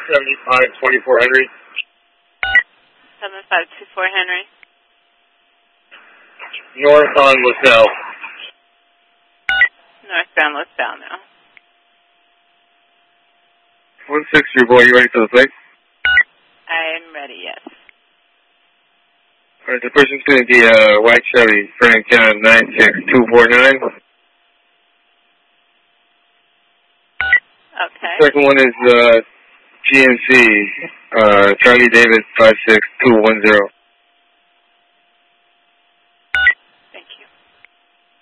7524 Henry. 7524 Henry. North on LaSalle. Northbound LaSalle now. 160, boy, you ready for the plate? I'm ready, yes. Alright, the person's going to be white Chevy, Frank John 96249. Okay. Second one is GMC, Charlie David 56210.